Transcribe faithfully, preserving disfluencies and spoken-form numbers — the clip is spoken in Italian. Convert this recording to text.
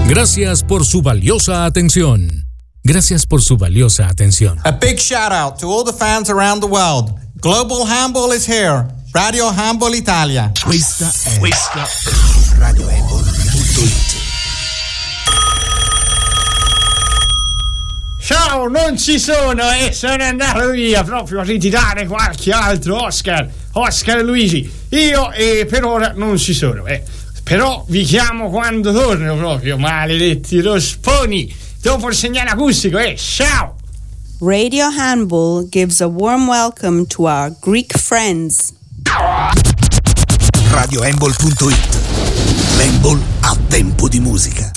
Gracias por su valiosa atención. Gracias por su valiosa atención. A big shout out to all the fans around the world. Global Handball is here. Radio Handball Italia. Questa è, questa è radio handball punto it. Ciao, non ci sono e sono andato via proprio a ritirare qualche altro Oscar. Oscar e Luigi. Io e per ora non ci sono. Eh. Però vi chiamo quando torno proprio, maledetti rosponi. Dopo il segnale acustico, eh, ciao! Radio Handball gives a warm welcome to our Greek friends. radio handball punto it. Handball a tempo di musica.